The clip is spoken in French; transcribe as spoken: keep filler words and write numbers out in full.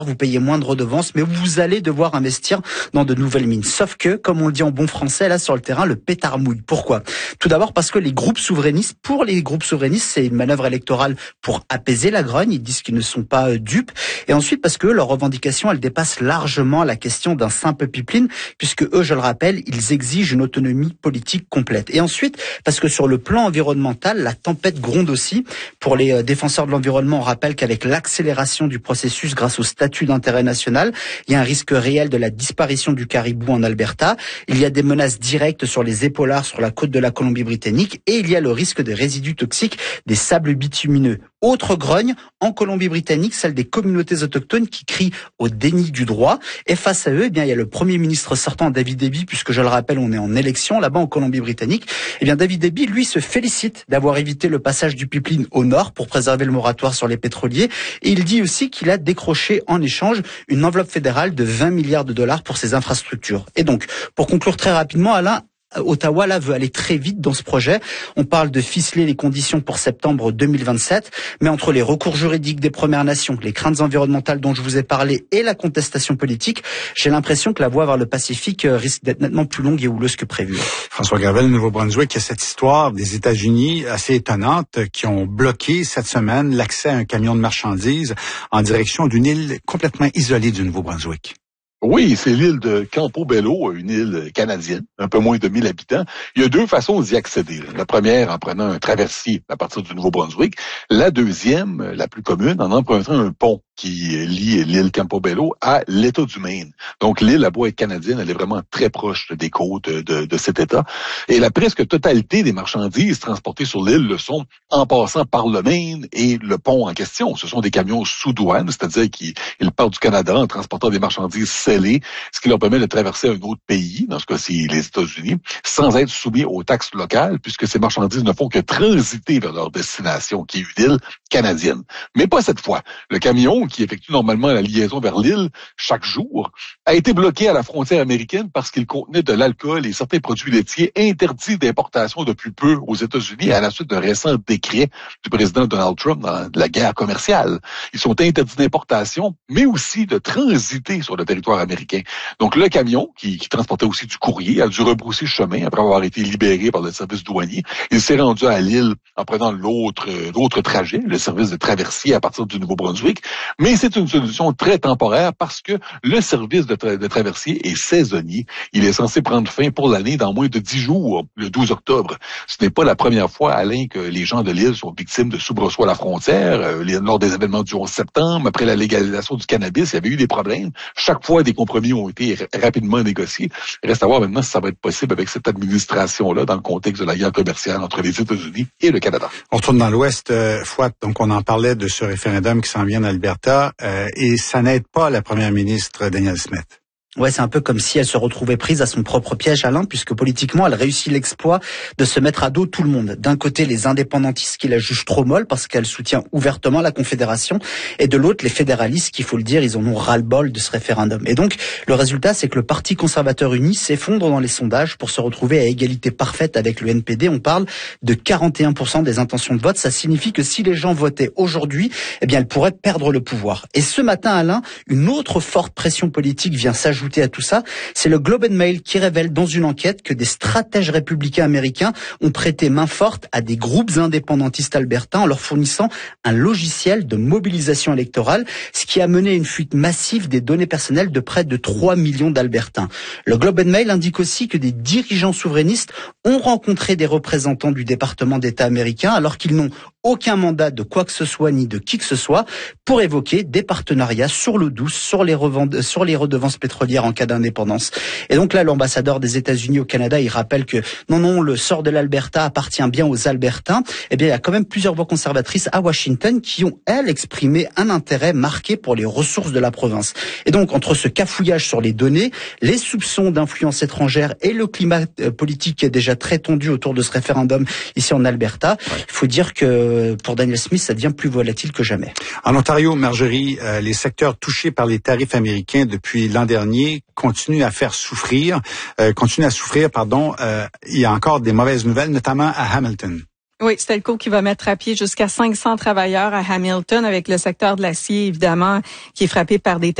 vous payez moins de redevances, mais vous allez devoir investir dans de nouvelles mines. Sauf que, comme on le dit en bon français, là sur le terrain, le pétard mouille. Pourquoi ? Tout d'abord parce que les groupes souverainistes, pour les groupes souverainistes, c'est une manœuvre électorale pour apaiser la grogne. Ils disent qu'ils ne sont pas euh, dupes. Et ensuite parce que leurs revendications, elles dépassent largement la question d'un simple pipeline, puisque eux, je le rappelle, ils exigent une autonomie politique complète. Et ensuite parce que sur le plan environnemental, la tempête gronde aussi. Pour les euh, défenseurs de l'environnement, on rappelle qu'avec l'accélération du processus grâce au statut d'intérêt national, il y a un risque réel de la disparition du caribou en Alberta. Il y a des menaces directes sur les épaulards sur la côte de la Colombie-Britannique et il y a le risque des résidus toxiques des sables bitumineux. Autre grogne, en Colombie-Britannique, celle des communautés autochtones qui crient au déni du droit. Et face à eux, eh bien, il y a le Premier ministre sortant, David Eby, puisque je le rappelle, on est en élection là-bas en Colombie-Britannique. Eh bien, David Eby, lui, se félicite d'avoir évité le passage du pipeline au nord pour préserver le moratoire sur les pétroliers. Et il dit aussi qu'il a décroché en échange une enveloppe fédérale de vingt milliards de dollars pour ses infrastructures. Et donc, pour conclure très rapidement, Alain, Ottawa là veut aller très vite dans ce projet. On parle de ficeler les conditions pour septembre deux mille vingt-sept, mais entre les recours juridiques des Premières Nations, les craintes environnementales dont je vous ai parlé et la contestation politique, j'ai l'impression que la voie vers le Pacifique risque d'être nettement plus longue et houleuse que prévu. François Gravel, Nouveau-Brunswick, il y a cette histoire des États-Unis assez étonnante qui ont bloqué cette semaine l'accès à un camion de marchandises en direction d'une île complètement isolée du Nouveau-Brunswick. Oui, c'est l'île de Campobello, une île canadienne, un peu moins de mille habitants. Il y a deux façons d'y accéder. La première, en prenant un traversier à partir du Nouveau-Brunswick. La deuxième, la plus commune, en empruntant un pont qui lie l'île Campobello à l'État du Maine. Donc, l'île, à beau être canadienne, elle est vraiment très proche des côtes de, de cet État. Et la presque totalité des marchandises transportées sur l'île le sont en passant par le Maine et le pont en question. Ce sont des camions sous douane, c'est-à-dire qu'ils partent du Canada en transportant des marchandises scellées, ce qui leur permet de traverser un autre pays, dans ce cas-ci les États-Unis, sans être soumis aux taxes locales, puisque ces marchandises ne font que transiter vers leur destination, qui est une île canadienne. Mais pas cette fois. Le camion, qui effectue normalement la liaison vers l'île chaque jour, a été bloqué à la frontière américaine parce qu'il contenait de l'alcool et certains produits laitiers interdits d'importation depuis peu aux États-Unis à la suite d'un récent décret du président Donald Trump dans la guerre commerciale. Ils sont interdits d'importation, mais aussi de transiter sur le territoire américain. Donc le camion, qui, qui transportait aussi du courrier, a dû rebrousser chemin après avoir été libéré par le service douanier. Il s'est rendu à l'île en prenant l'autre l'autre trajet, le service de traversier à partir du Nouveau-Brunswick. Mais c'est une solution très temporaire parce que le service de, tra- de traversier est saisonnier. Il est censé prendre fin pour l'année dans moins de dix jours, le douze octobre. Ce n'est pas la première fois, Alain, que les gens de l'île sont victimes de soubresauts à la frontière. Euh, lors des événements du onze septembre, après la légalisation du cannabis, il y avait eu des problèmes. Chaque fois, des compromis ont été r- rapidement négociés. Il reste à voir maintenant si ça va être possible avec cette administration-là dans le contexte de la guerre commerciale entre les États-Unis et le Canada. On retourne dans l'Ouest, euh, Fouad, donc on en parlait de ce référendum qui s'en vient d'Alberta. Euh, et ça n'aide pas la première ministre Danielle Smith. Ouais, c'est un peu comme si elle se retrouvait prise à son propre piège, Alain, puisque politiquement, elle réussit l'exploit de se mettre à dos tout le monde. D'un côté, les indépendantistes qui la jugent trop molle parce qu'elle soutient ouvertement la Confédération, et de l'autre, les fédéralistes qui, il faut le dire, ils en ont ras-le-bol de ce référendum. Et donc, le résultat, c'est que le Parti conservateur uni s'effondre dans les sondages pour se retrouver à égalité parfaite avec le N P D. On parle de quarante et un pour cent des intentions de vote. Ça signifie que si les gens votaient aujourd'hui, eh bien, elle pourrait perdre le pouvoir. Et ce matin, Alain, une autre forte pression politique vient s'ajouter à tout ça, c'est le Globe and Mail qui révèle dans une enquête que des stratèges républicains américains ont prêté main forte à des groupes indépendantistes albertains en leur fournissant un logiciel de mobilisation électorale, ce qui a mené à une fuite massive des données personnelles de près de trois millions d'Albertains. Le Globe and Mail indique aussi que des dirigeants souverainistes ont rencontré des représentants du département d'État américain alors qu'ils n'ont aucun mandat de quoi que ce soit ni de qui que ce soit pour évoquer des partenariats sur l'eau douce, sur les, revend- sur les redevances pétrolières en cas d'indépendance. Et donc là, l'ambassadeur des États-Unis au Canada, il rappelle que non, non, le sort de l'Alberta appartient bien aux Albertains. Eh bien, il y a quand même plusieurs voix conservatrices à Washington qui ont, elles, exprimé un intérêt marqué pour les ressources de la province. Et donc, entre ce cafouillage sur les données, les soupçons d'influence étrangère et le climat politique qui est déjà très tendu autour de ce référendum ici en Alberta, ouais. Il faut dire que pour Danielle Smith, ça devient plus volatile que jamais. En Ontario, Marjorie, euh, les secteurs touchés par les tarifs américains depuis l'an dernier continuent à faire souffrir, euh, continuent à souffrir, pardon. Euh, il y a encore des mauvaises nouvelles, notamment à Hamilton. Oui, Stelco qui va mettre à pied jusqu'à cinq cents travailleurs à Hamilton, avec le secteur de l'acier, évidemment, qui est frappé par des